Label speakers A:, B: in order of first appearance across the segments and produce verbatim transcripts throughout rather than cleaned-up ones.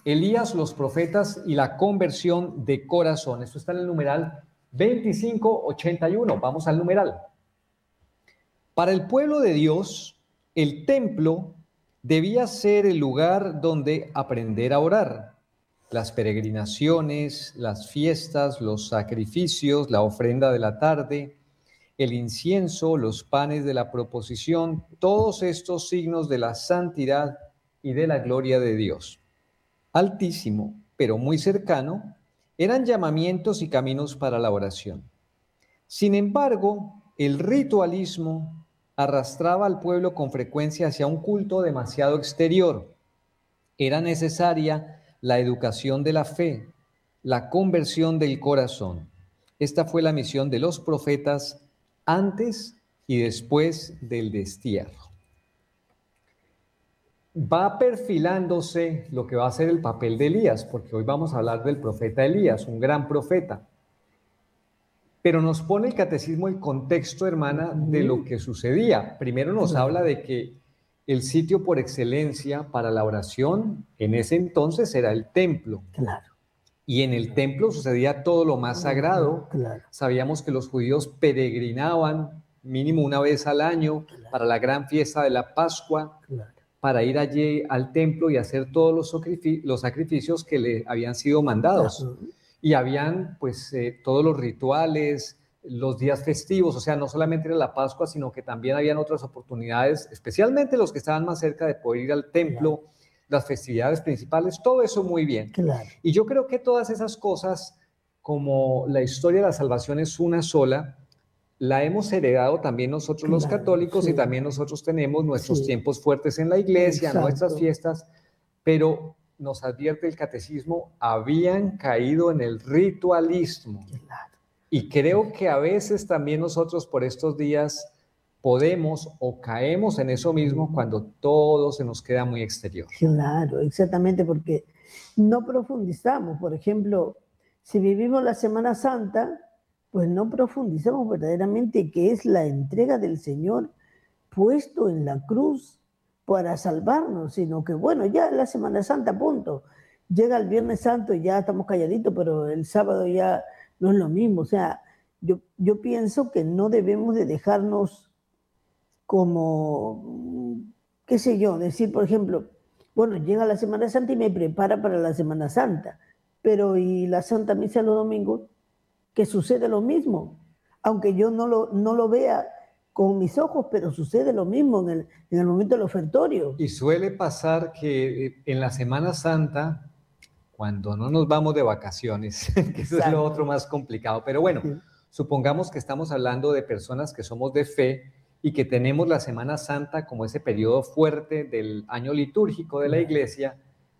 A: Elías, los profetas y la conversión de corazón. Esto está en el numeral veinticinco ochenta y uno. Vamos al numeral. Para el pueblo de Dios, el templo debía ser el lugar donde aprender a orar. Las peregrinaciones, las fiestas, los sacrificios, la ofrenda de la tarde, el incienso, los panes de la proposición, todos estos signos de la santidad y de la gloria de Dios. Altísimo, pero muy cercano, eran llamamientos y caminos para la oración. Sin embargo, el ritualismo arrastraba al pueblo con frecuencia hacia un culto demasiado exterior. Era necesaria la educación de la fe, la conversión del corazón. Esta fue la misión de los profetas antes y después del destierro. Va perfilándose lo que va a ser el papel de Elías, porque hoy vamos a hablar del profeta Elías, un gran profeta. Pero nos pone el catecismo el contexto, hermana, de lo que sucedía. Primero nos habla de que el sitio por excelencia para la oración en ese entonces era el templo.
B: Claro.
A: Y en el templo sucedía todo lo más sagrado.
B: Claro.
A: Sabíamos que los judíos peregrinaban mínimo una vez al año
B: Claro.
A: para la gran fiesta de la Pascua,
B: Claro.
A: para ir allí al templo y hacer todos los, sacrific- los sacrificios que le habían sido mandados.
B: Claro.
A: Y habían pues eh, todos los rituales, los días festivos, o sea, no solamente era la Pascua, sino que también habían otras oportunidades, especialmente los que estaban más cerca de poder ir al templo, claro. Las festividades principales, todo eso muy bien.
B: Claro.
A: Y yo creo que todas esas cosas, como la historia de la salvación es una sola, la hemos heredado también nosotros los
B: Claro,
A: católicos,
B: sí.
A: Y también nosotros tenemos nuestros
B: Sí.
A: tiempos fuertes en la iglesia,
B: Exacto.
A: Nuestras fiestas, pero nos advierte el catecismo, habían caído en el ritualismo.
B: Claro.
A: Y creo que a veces también nosotros por estos días podemos o caemos en eso mismo cuando todo se nos queda muy exterior.
B: Claro, exactamente, porque no profundizamos. Por ejemplo, si vivimos la Semana Santa, pues no profundizamos verdaderamente qué es la entrega del Señor puesto en la cruz para salvarnos, sino que bueno, ya es la Semana Santa, punto. Llega el Viernes Santo y ya estamos calladitos, pero el sábado ya no es lo mismo. O sea, yo, yo pienso que no debemos de dejarnos como, qué sé yo, decir, por ejemplo, bueno, llega la Semana Santa y me prepara para la Semana Santa, pero ¿y la Santa Misa los domingos? Que sucede lo mismo, aunque yo no lo, no lo vea con mis ojos, pero sucede lo mismo en el, en el momento del ofertorio.
A: Y suele pasar que en la Semana Santa, cuando no nos vamos de vacaciones, que eso es lo otro más complicado, pero bueno, sí. Supongamos que estamos hablando de personas que somos de fe y que tenemos la Semana Santa como ese periodo fuerte del año litúrgico de la iglesia,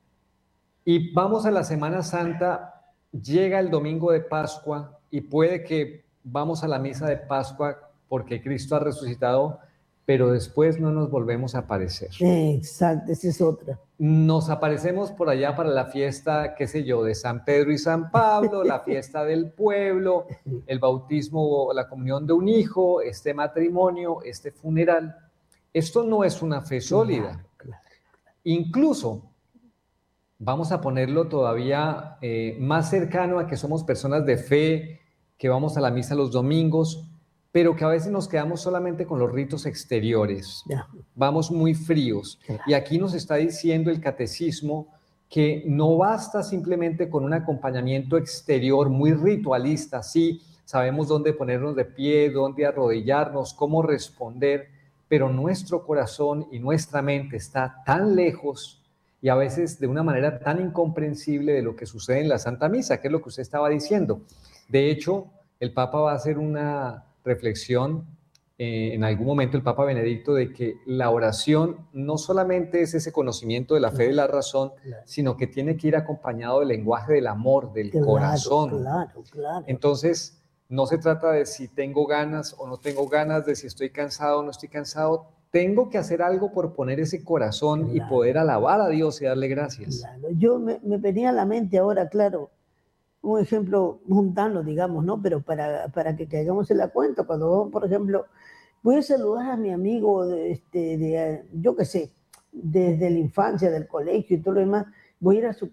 A: y vamos a la Semana Santa, llega el domingo de Pascua y puede que vamos a la misa de Pascua porque Cristo ha resucitado, pero después no nos volvemos a aparecer.
B: Exacto, esa es otra.
A: Nos aparecemos por allá para la fiesta, qué sé yo, de San Pedro y San Pablo, la fiesta del pueblo, el bautismo, la comunión de un hijo, este matrimonio, este funeral. Esto no es una fe sólida.
B: Claro, claro, claro.
A: Incluso, vamos a ponerlo todavía eh, más cercano a que somos personas de fe, que vamos a la misa los domingos, pero que a veces nos quedamos solamente con los ritos exteriores.
B: Ya.
A: Vamos muy fríos.
B: Claro.
A: Y aquí nos está diciendo el catecismo que no basta simplemente con un acompañamiento exterior muy ritualista. Sí, sabemos dónde ponernos de pie, dónde arrodillarnos, cómo responder, pero nuestro corazón y nuestra mente está tan lejos y a veces de una manera tan incomprensible de lo que sucede en la Santa Misa, que es lo que usted estaba diciendo. De hecho, el Papa va a hacer una reflexión eh, en algún momento, el Papa Benedicto, de que la oración no solamente es ese conocimiento de la fe y de la razón,
B: Claro.
A: sino que tiene que ir acompañado del lenguaje del amor, del
B: Claro,
A: corazón.
B: Claro, claro.
A: Entonces, no se trata de si tengo ganas o no tengo ganas, de si estoy cansado o no estoy cansado. Tengo que hacer algo por poner ese corazón
B: Claro.
A: y poder alabar a Dios y darle gracias.
B: Claro. Yo me, me venía a la mente ahora, claro, un ejemplo mundano, digamos, ¿no? Pero para, para que caigamos en la cuenta, cuando, por ejemplo, voy a saludar a mi amigo, de, este, de, yo qué sé, desde la infancia, del colegio y todo lo demás, voy a ir a su